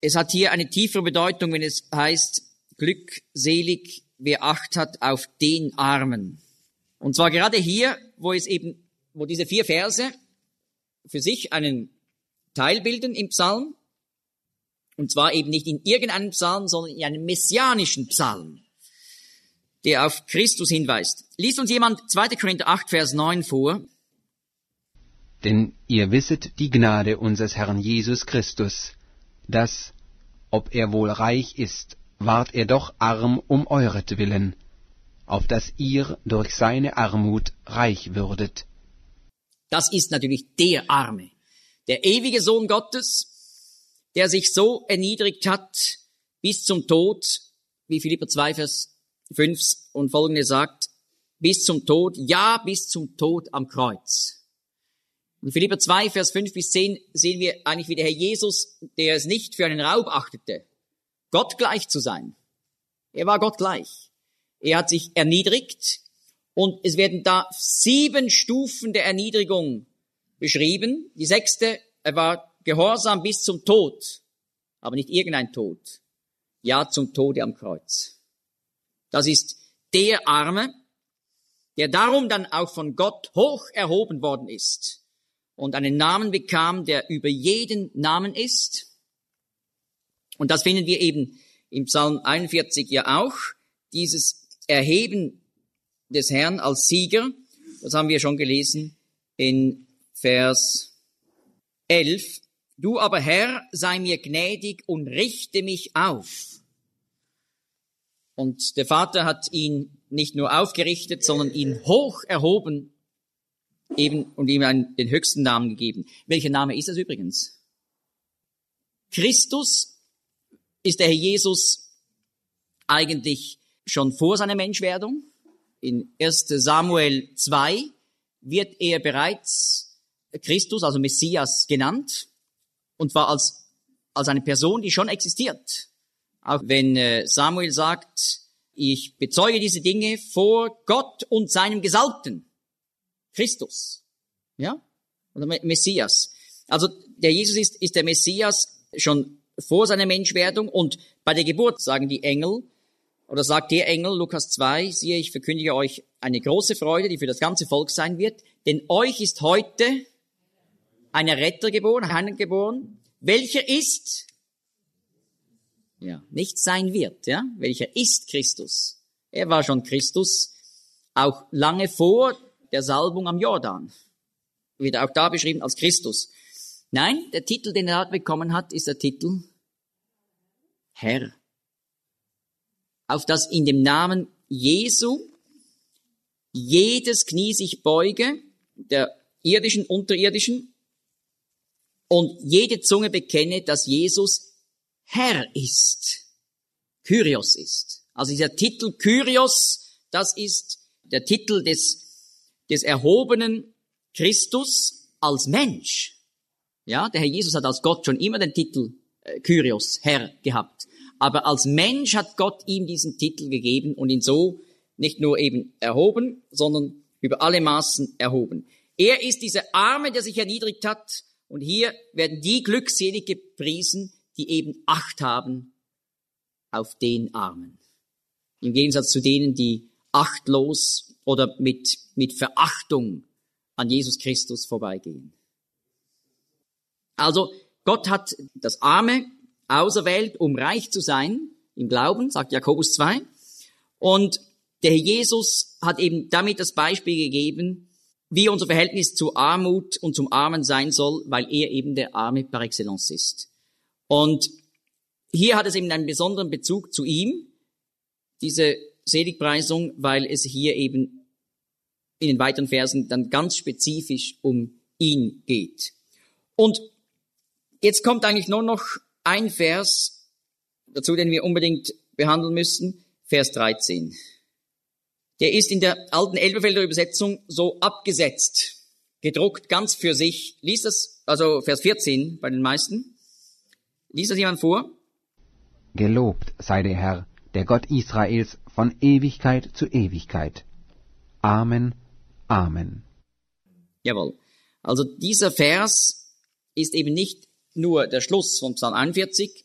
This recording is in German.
Es hat hier eine tiefere Bedeutung, wenn es heißt, glückselig, wer Acht hat auf den Armen. Und zwar gerade hier, wo diese 4 Verse für sich einen Teil bilden im Psalm. Und zwar eben nicht in irgendeinem Psalm, sondern in einem messianischen Psalm, der auf Christus hinweist. Liest uns jemand 2. Korinther 8, Vers 9 vor. Denn ihr wisset die Gnade unseres Herrn Jesus Christus, dass, ob er wohl reich ist, ward er doch arm um euretwillen, auf dass ihr durch seine Armut reich würdet. Das ist natürlich der Arme, der ewige Sohn Gottes, der sich so erniedrigt hat bis zum Tod, wie Philipper 2, Vers 5 und folgende sagt, bis zum Tod, ja, bis zum Tod am Kreuz. In Philipper 2, Vers 5 bis 10 sehen wir eigentlich wie der Herr Jesus, der es nicht für einen Raub achtete, Gott gleich zu sein. Er war Gott gleich. Er hat sich erniedrigt und es werden da 7 Stufen der Erniedrigung beschrieben. Die 6. Er war gehorsam bis zum Tod, aber nicht irgendein Tod. Ja, zum Tode am Kreuz. Das ist der Arme, der darum dann auch von Gott hoch erhoben worden ist und einen Namen bekam, der über jeden Namen ist. Und das finden wir eben im Psalm 41 ja auch, dieses Erheben des Herrn als Sieger. Das haben wir schon gelesen in Vers 11. Du aber, Herr, sei mir gnädig und richte mich auf. Und der Vater hat ihn nicht nur aufgerichtet, sondern ihn hoch erhoben eben und ihm den höchsten Namen gegeben. Welcher Name ist das übrigens? Christus ist der Herr Jesus eigentlich schon vor seiner Menschwerdung. In 1. Samuel 2 wird er bereits Christus, also Messias, genannt. Und zwar als eine Person, die schon existiert. Auch wenn Samuel sagt, ich bezeuge diese Dinge vor Gott und seinem Gesalbten. Christus. Ja? Oder Messias. Also der Jesus ist der Messias schon vor seiner Menschwerdung und bei der Geburt sagen die Engel, oder sagt der Engel, Lukas 2, siehe, ich verkündige euch eine große Freude, die für das ganze Volk sein wird, denn euch ist heute ein Retter geboren, ein geboren, welcher ist, ja, nicht sein wird, ja, welcher ist Christus. Er war schon Christus, auch lange vor der Salbung am Jordan. Wird auch da beschrieben als Christus. Nein, der Titel, den er bekommen hat, ist der Titel Herr. Auf das in dem Namen Jesu jedes Knie sich beuge, der irdischen, unterirdischen, und jede Zunge bekenne, dass Jesus Herr ist, Kyrios ist. Also dieser Titel Kyrios, das ist der Titel des erhobenen Christus als Mensch. Ja, der Herr Jesus hat als Gott schon immer den Titel Kyrios, Herr, gehabt. Aber als Mensch hat Gott ihm diesen Titel gegeben und ihn so nicht nur eben erhoben, sondern über alle Maßen erhoben. Er ist dieser Arme, der sich erniedrigt hat. Und hier werden die glückselig gepriesen, die eben Acht haben auf den Armen. Im Gegensatz zu denen, die achtlos oder mit Verachtung an Jesus Christus vorbeigehen. Also Gott hat das Arme auserwählt, um reich zu sein im Glauben, sagt Jakobus 2. Und der Herr Jesus hat eben damit das Beispiel gegeben, wie unser Verhältnis zur Armut und zum Armen sein soll, weil er eben der Arme par excellence ist. Und hier hat es eben einen besonderen Bezug zu ihm, diese Seligpreisung, weil es hier eben in den weiteren Versen dann ganz spezifisch um ihn geht. Und jetzt kommt eigentlich nur noch ein Vers dazu, den wir unbedingt behandeln müssen, Vers 13. Der ist in der alten Elberfelder Übersetzung so abgesetzt, gedruckt ganz für sich. Liest das, also Vers 14 bei den meisten. Liest das jemand vor? Gelobt sei der Herr, der Gott Israels, von Ewigkeit zu Ewigkeit. Amen, Amen. Jawohl. Also dieser Vers ist eben nicht nur der Schluss von Psalm 41,